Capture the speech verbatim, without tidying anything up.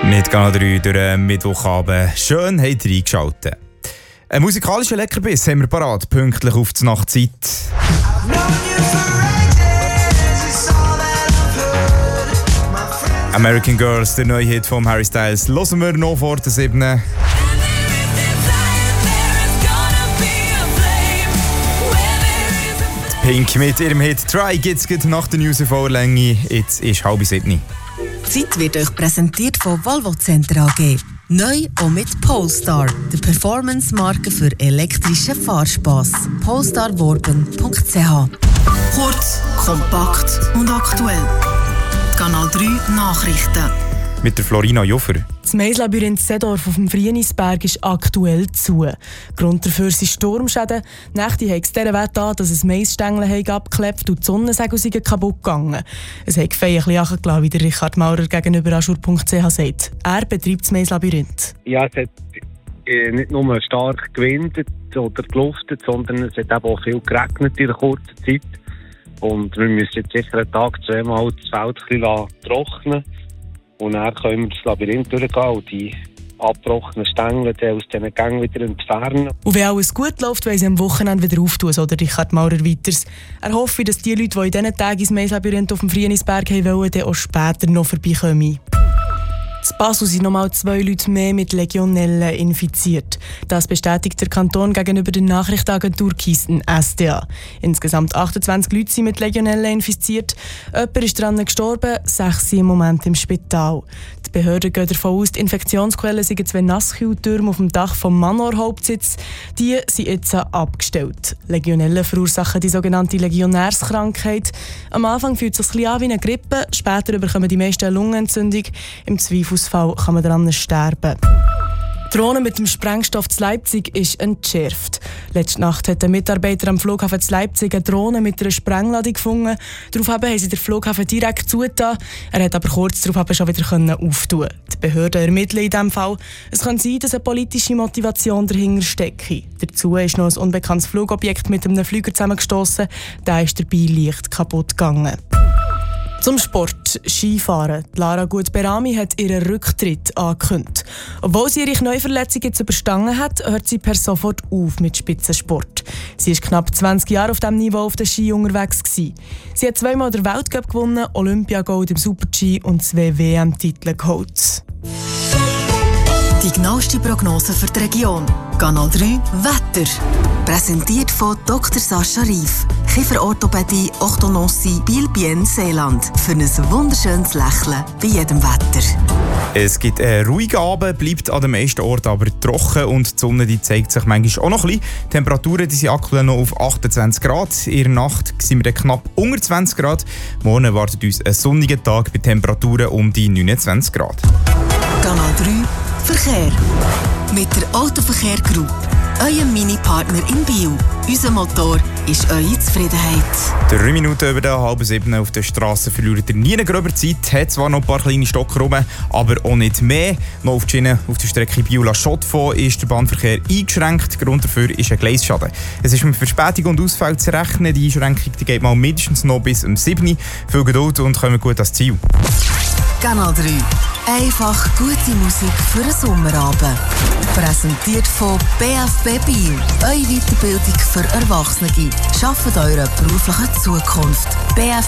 Mit Kanal drei durch den Mittwochabend. Schön, habt ihr eingeschaltet. Ein musikalischer Leckerbiss haben wir parat, pünktlich auf die Nachtzeit. American Girls, der neue Hit von Harry Styles, hören wir noch vor der siebten. Pink mit ihrem Hit «Try» gibt's nach der News in Vorlänge. Jetzt ist halb sieben. Die Zeit wird euch präsentiert von Volvo Center A G. Neu auch mit Polestar, der Performance-Marke für elektrischen Fahrspass. polestar worben punkt c h. Kurz, kompakt und aktuell. Kanal drei Nachrichten. Mit der Florina Joffer. Das Maislabyrinth Seedorf auf dem Frienisberg ist aktuell zu. Grund dafür sind Sturmschäden. Nächte haben es dieser Wetter an, dass es Maisstängel abgeklebt und die Sonnensegel sind kaputt gegangen. Es hat Gefeie ein bisschen angelassen, wie der Richard Maurer gegenüber aschur punkt c h sagt. Er betreibt das Maislabyrinth. Ja, es hat nicht nur stark gewindet oder geluftet, sondern es hat eben auch viel geregnet in einer kurzen Zeit. Und wir müssen jetzt sicher einen Tag, zweimal das Feld ein bisschen trocknen. Und dann können wir das Labyrinth durchgehen und die abgebrochenen Stängel aus diesen Gängen wieder entfernen. Und wenn alles gut läuft, wollen sie am Wochenende wieder auftun, so der Richard Maurer weiters. Er hofft, dass die Leute, die in diesen Tagen ins Maislabyrinth auf dem Frienisberg wollen, dann auch später noch vorbeikommen. In Basel sind nochmal zwei Leute mehr mit Legionellen infiziert. Das bestätigt der Kanton gegenüber der Nachrichtenagentur Kisten S D A. Insgesamt achtundzwanzig Leute sind mit Legionellen infiziert. Jemand ist daran gestorben, sechs sind im Moment im Spital. Die Behörden gehen davon aus, die Infektionsquellen sind zwei Nasskühltürme auf dem Dach vom Manor-Hauptsitz. Die sind jetzt abgestellt. Legionellen verursachen die sogenannte Legionärskrankheit. Am Anfang fühlt es sich ein bisschen an wie eine Grippe, später bekommen die meisten eine Lungenentzündung. Im Zweifelsfall kann man daran sterben. Die Drohne mit dem Sprengstoff zu Leipzig ist entschärft. Letzte Nacht hat ein Mitarbeiter am Flughafen zu Leipzig eine Drohne mit einer Sprengladung gefunden. Daraufhin haben sie den Flughafen direkt zugetan. Er hat aber kurz darauf schon wieder auftun. Die Behörden ermitteln in diesem Fall. Es kann sein, dass eine politische Motivation dahinter stecke. Dazu ist noch ein unbekanntes Flugobjekt mit einem Flüger zusammengestossen. Der ist dabei leicht kaputt gegangen. Zum Sport, Skifahren. Lara Gut-Berami hat ihren Rücktritt angekündigt. Obwohl sie ihre Neuverletzung jetzt überstanden hat, hört sie per sofort auf mit Spitzensport. Sie war knapp zwanzig Jahre auf diesem Niveau auf den Ski unterwegs gewesen. Sie hat zweimal den Weltcup gewonnen, Olympiagold im Super-G und zwei W M-Titel geholt. Die genaueste Prognose für die Region. Kanal drei Wetter. Präsentiert von Doktor Sascha Rief. Kieferorthopädie, Orthodontie, Biel-Bienne, Seeland. Für ein wunderschönes Lächeln bei jedem Wetter. Es gibt einen ruhigen Abend, bleibt an den meisten Orten aber trocken und die Sonne die zeigt sich manchmal auch noch ein bisschen. Die Temperaturen die sind aktuell noch auf achtundzwanzig Grad. In der Nacht sind wir dann knapp unter zwanzig Grad. Morgen erwartet uns ein sonniger Tag bei Temperaturen um die neunundzwanzig Grad. Kanal drei Verkehr. Mit der Autoverkehr Group. Euer Mini-Partner in Biel. Unser Motor ist eure Zufriedenheit. Drei Minuten über der halben sieben auf der Straße verliert ihr nie eine gröber Zeit. Hat zwar noch ein paar kleine Stocker rum, aber auch nicht mehr. Noch auf die Schiene auf der Strecke Biel-Schottfond ist der Bahnverkehr eingeschränkt. Grund dafür ist ein Gleisschaden. Es ist mit Verspätung und Ausfall zu rechnen. Die Einschränkung die geht mal mindestens noch bis um sieben. Viel Geduld und kommen gut ans Ziel. Kanal drei. Einfach gute Musik für einen Sommerabend. Präsentiert von B F B Biel. Eure Weiterbildung für Erwachsene. Schafft eure berufliche Zukunft. B F